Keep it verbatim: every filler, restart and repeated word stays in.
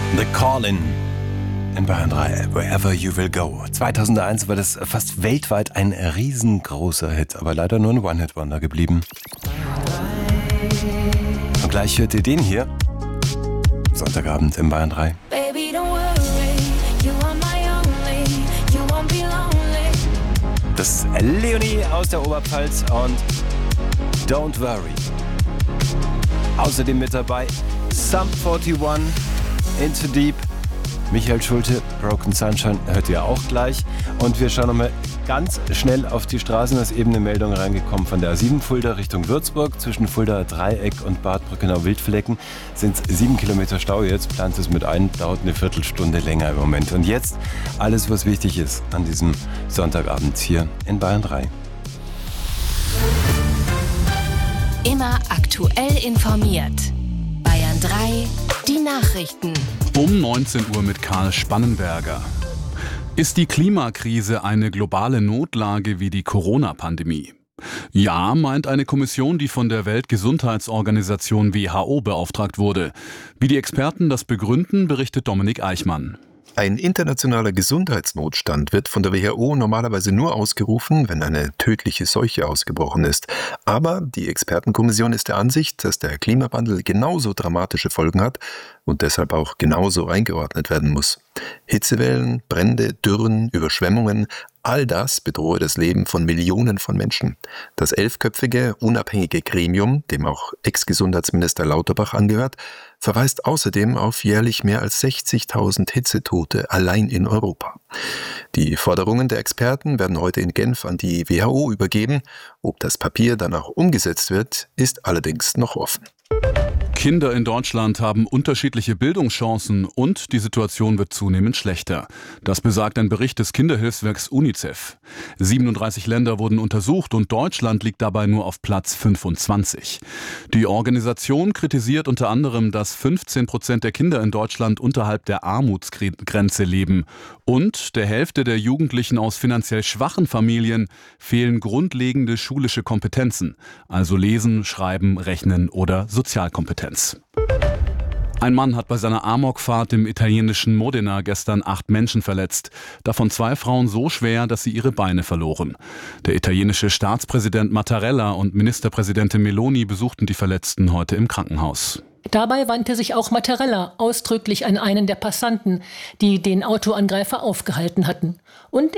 The Call-In in Bayern drei, Wherever You Will Go. zweitausendeins war das fast weltweit ein riesengroßer Hit, aber leider nur ein One-Hit-Wonder geblieben. Und gleich hört ihr den hier. Sonntagabend in Bayern drei. Baby, don't worry, you are my only, you won't be lonely. Das ist Leonie aus der Oberpfalz und Don't Worry. Außerdem mit dabei Sum einundvierzig, Into Deep, Michael Schulte, Broken Sunshine hört ihr auch gleich. Und wir schauen nochmal ganz schnell auf die Straßen. Da ist eben eine Meldung reingekommen von der A sieben Fulda Richtung Würzburg. Zwischen Fulda Dreieck und Bad Brückenau-Wildflecken sind es sieben Kilometer Stau. Jetzt plant es mit ein, dauert eine Viertelstunde länger im Moment. Und jetzt alles, was wichtig ist an diesem Sonntagabend hier in Bayern drei. Immer aktuell informiert. Bayern drei, die Nachrichten. Um neunzehn Uhr mit Karl Spannenberger. Ist die Klimakrise eine globale Notlage wie die Corona-Pandemie? Ja, meint eine Kommission, die von der Weltgesundheitsorganisation W H O beauftragt wurde. Wie die Experten das begründen, berichtet Dominik Eichmann. Ein internationaler Gesundheitsnotstand wird von der W H O normalerweise nur ausgerufen, wenn eine tödliche Seuche ausgebrochen ist. Aber die Expertenkommission ist der Ansicht, dass der Klimawandel genauso dramatische Folgen hat und deshalb auch genauso eingeordnet werden muss. Hitzewellen, Brände, Dürren, Überschwemmungen, all das bedrohe das Leben von Millionen von Menschen. Das elfköpfige, unabhängige Gremium, dem auch Ex-Gesundheitsminister Lauterbach angehört, verweist außerdem auf jährlich mehr als sechzigtausend Hitzetote allein in Europa. Die Forderungen der Experten werden heute in Genf an die W H O übergeben. Ob das Papier danach umgesetzt wird, ist allerdings noch offen. Kinder in Deutschland haben unterschiedliche Bildungschancen und die Situation wird zunehmend schlechter. Das besagt ein Bericht des Kinderhilfswerks UNICEF. siebenunddreißig Länder wurden untersucht und Deutschland liegt dabei nur auf Platz fünfundzwanzig. Die Organisation kritisiert unter anderem, dass fünfzehn Prozent der Kinder in Deutschland unterhalb der Armutsgrenze leben. Und der Hälfte der Jugendlichen aus finanziell schwachen Familien fehlen grundlegende schulische Kompetenzen, also Lesen, Schreiben, Rechnen oder Sozialkompetenz. Ein Mann hat bei seiner Amokfahrt im italienischen Modena gestern acht Menschen verletzt, davon zwei Frauen so schwer, dass sie ihre Beine verloren. Der italienische Staatspräsident Mattarella und Ministerpräsidentin Meloni besuchten die Verletzten heute im Krankenhaus. Dabei wandte sich auch Mattarella ausdrücklich an einen der Passanten, die den Autoangreifer aufgehalten hatten. Und